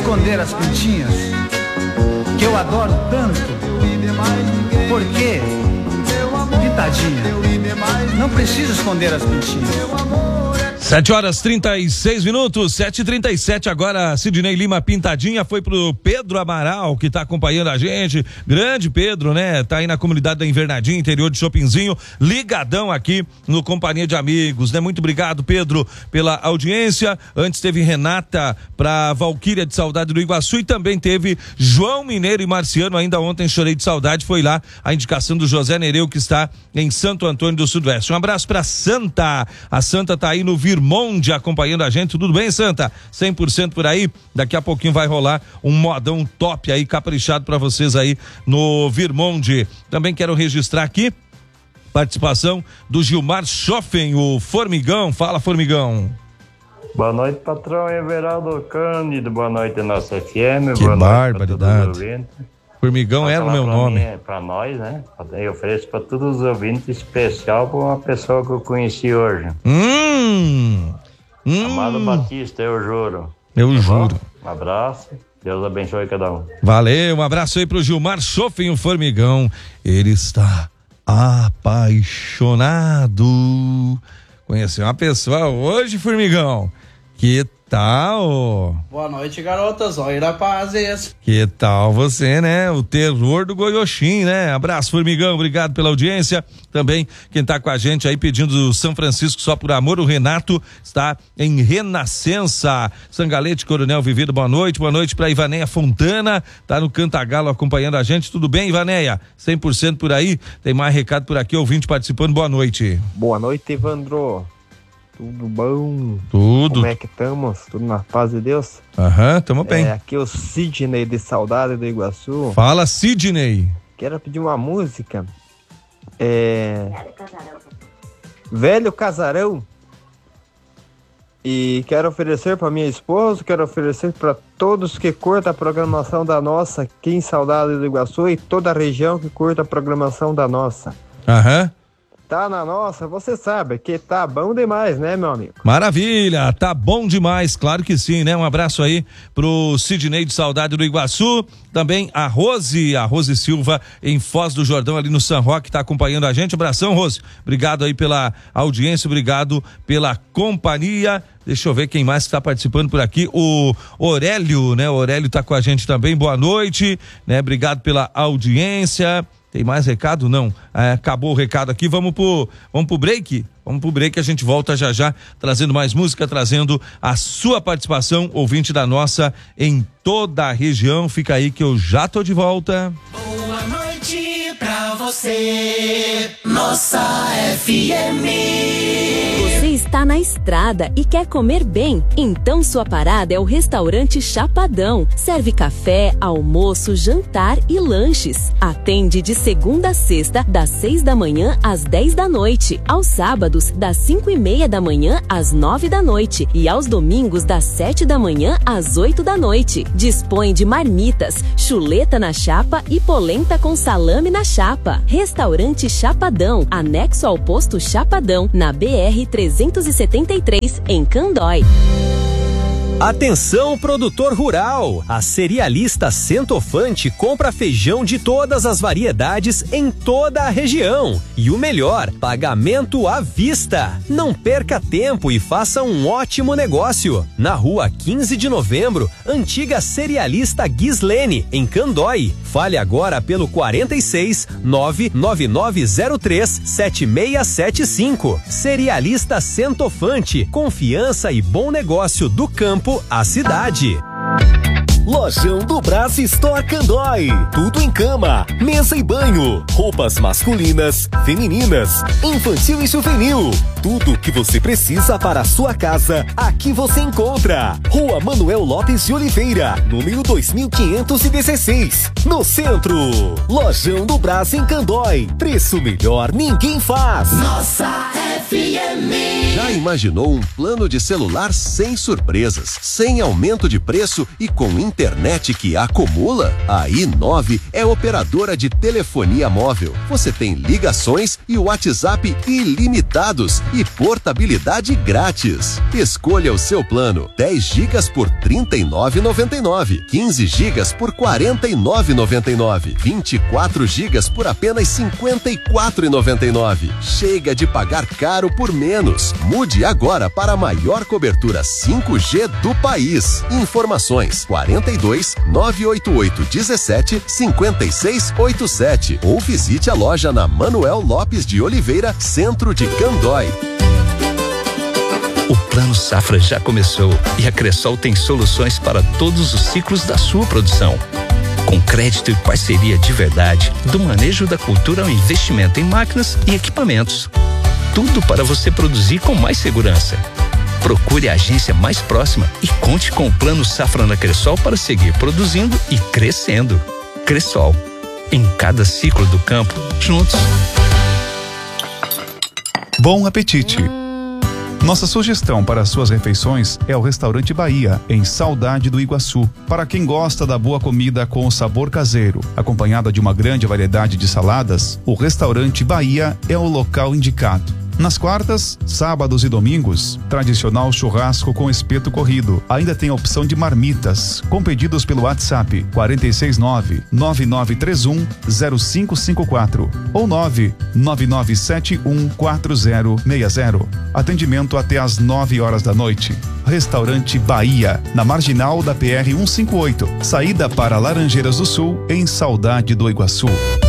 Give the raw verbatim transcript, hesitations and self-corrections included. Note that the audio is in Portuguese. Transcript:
esconder as pintinhas que eu adoro tanto? Por quê? Pitadinha, não preciso esconder as pintinhas. Sete horas trinta e seis minutos, sete e trinta e sete agora. Sidney Lima, Pintadinha, foi pro Pedro Amaral, que tá acompanhando a gente. Grande Pedro, né? Tá aí na comunidade da Invernadinha, interior de Chopinzinho, ligadão aqui no Companhia de Amigos, né? Muito obrigado, Pedro, pela audiência. Antes teve Renata pra Valquíria de Saudade do Iguaçu e também teve João Mineiro e Marciano. Ainda ontem chorei de saudade, foi lá a indicação do José Nereu, que está em Santo Antônio do Sudoeste. Um abraço pra Santa. A Santa tá aí no Virmonde acompanhando a gente. Tudo bem, Santa? cem por cento por aí. Daqui a pouquinho vai rolar um modão top aí, caprichado pra vocês aí no Virmonde. Também quero registrar aqui participação do Gilmar Schoffen, o Formigão. Fala, Formigão. Boa noite, patrão Everaldo Cândido. Boa noite, nossa F M. Que boa barbaridade. Formigão era o meu nome. Mim, pra nós, né? Eu ofereço pra todos os ouvintes, especial pra uma pessoa que eu conheci hoje. Hum, hum. Amado Batista, eu juro. Eu tá juro. Bom? Um abraço. Deus abençoe cada um. Valeu, um abraço aí pro Gilmar Schoffen, o Formigão. Ele está apaixonado. Conheci uma pessoa hoje, Formigão. Que tal? Boa noite, garotas. Olha a paz esse. Que tal você, né? O terror do Goiôxim, né? Abraço, Formigão. Obrigado pela audiência. Também quem tá com a gente aí pedindo São Francisco só por amor, o Renato está em Renascença. Sangalete, Coronel Vivido, boa noite. Boa noite pra Ivaneia Fontana. Tá no Cantagalo acompanhando a gente. Tudo bem, Ivaneia? cem por cento por aí. Tem mais recado por aqui, ouvinte participando. Boa noite. Boa noite, Evandro. Tudo bom? Tudo. Como é que estamos? Tudo na paz de Deus? Aham, uhum, tamo bem. É, aqui é o Sidney de Saudade do Iguaçu. Fala, Sidney. Quero pedir uma música. É... Velho Casarão. E quero oferecer para minha esposa, quero oferecer para todos que curtam a programação da nossa aqui em Saudade do Iguaçu e toda a região que curta a programação da nossa. Aham. Uhum. Tá na nossa, você sabe que tá bom demais, né, meu amigo? Maravilha, tá bom demais, claro que sim, né? Um abraço aí pro Sidney de Saudade do Iguaçu, também a Rose, a Rose Silva em Foz do Jordão, ali no San Roque, tá acompanhando a gente. Abração, Rose, obrigado aí pela audiência, obrigado pela companhia. Deixa eu ver quem mais está participando por aqui. O Aurélio, né? O Aurélio tá com a gente também, boa noite, né? Obrigado pela audiência. Tem mais recado? Não. É, acabou o recado aqui. Vamos pro, vamos pro break? Vamos pro break, a gente volta já já, trazendo mais música, trazendo a sua participação, ouvinte da nossa, em toda a região. Fica aí que eu já tô de volta. Boa noite pra você, nossa F M. Você está na estrada e quer comer bem? Então sua parada é o restaurante Chapadão. Serve café, almoço, jantar e lanches. Atende de segunda a sexta, das seis da manhã às dez da noite. Aos sábados, das cinco e meia da manhã às nove da noite. E aos domingos, das sete da manhã às oito da noite. Dispõe de marmitas, chuleta na chapa e polenta com salame na chapa. Restaurante Chapadão, anexo ao posto Chapadão, na B R trezentos e setenta e três, em Candói. Atenção, produtor rural! A Cerealista Centofante compra feijão de todas as variedades em toda a região. E o melhor, pagamento à vista. Não perca tempo e faça um ótimo negócio. Na rua quinze de novembro, antiga Cerealista Gislene, em Candói. Fale agora pelo quarenta e seis, nove nove nove zero três, sete seis sete cinco. Cerealista Centofante, confiança e bom negócio do campo à cidade. Lojão do Brás Store Candói. Tudo em cama, mesa e banho, roupas masculinas, femininas, infantil e juvenil. Tudo que você precisa para a sua casa, aqui você encontra. Rua Manuel Lopes de Oliveira, número dois mil quinhentos e dezesseis, no centro. Lojão do Brás em Candói. Preço melhor ninguém faz. Nossa F M. Já imaginou um plano de celular sem surpresas, sem aumento de preço e com internet internet que acumula? A i nove é operadora de telefonia móvel. Você tem ligações e WhatsApp ilimitados e portabilidade grátis. Escolha o seu plano: dez gigas por trinta e nove reais e noventa e nove centavos, quinze gigas por quarenta e nove reais e noventa e nove centavos, vinte e quatro gigas por apenas cinquenta e quatro reais e noventa e nove centavos. Chega de pagar caro por menos. Mude agora para a maior cobertura cinco G do país. Informações: quarenta e dois, nove oito oito, dezessete, cinquenta e seis, oitenta e sete ou visite a loja na Manuel Lopes de Oliveira, centro de Candói. O Plano Safra já começou e a Cressol tem soluções para todos os ciclos da sua produção. Com crédito e parceria de verdade, do manejo da cultura ao investimento em máquinas e equipamentos. Tudo para você produzir com mais segurança. Procure a agência mais próxima e conte com o Plano Safra na Cressol para seguir produzindo e crescendo. Cressol, em cada ciclo do campo, juntos. Bom apetite! Nossa sugestão para suas refeições é o Restaurante Bahia, em Saudade do Iguaçu. Para quem gosta da boa comida com o sabor caseiro, acompanhada de uma grande variedade de saladas, o Restaurante Bahia é o local indicado. Nas quartas, sábados e domingos, tradicional churrasco com espeto corrido. Ainda tem a opção de marmitas, com pedidos pelo WhatsApp quatro seis nove, nove nove três um, zero cinco cinco quatro ou nove nove nove sete um, quatro zero seis zero. Atendimento até às nove horas da noite. Restaurante Bahia, na marginal da P R cento e cinquenta e oito, saída para Laranjeiras do Sul, em Saudade do Iguaçu.